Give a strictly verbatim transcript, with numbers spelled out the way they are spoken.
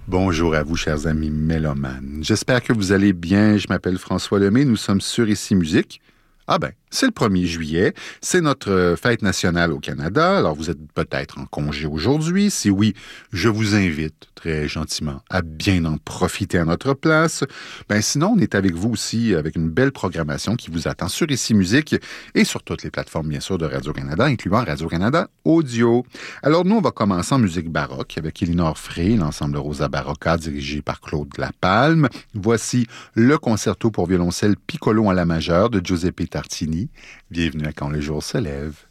Bonjour à vous, chers amis mélomanes. J'espère que vous allez bien. Je m'appelle François Lemay. Nous sommes sur Ici Musique. Ah ben, c'est le premier juillet. C'est notre fête nationale au Canada. Alors, vous êtes peut-être en congé aujourd'hui. Si oui, je vous invite très gentiment à bien en profiter à notre place. Ben, sinon, on est avec vous aussi avec une belle programmation qui vous attend sur Ici Musique et sur toutes les plateformes, bien sûr, de Radio-Canada, incluant Radio-Canada Audio. Alors, nous, on va commencer en musique baroque avec Elinor Frey, l'ensemble Rosa Barocca, dirigé par Claude Lapalme. Voici le concerto pour violoncelle piccolo à la majeure de Giuseppe Tartini. Bienvenue à Quand le jour se lève.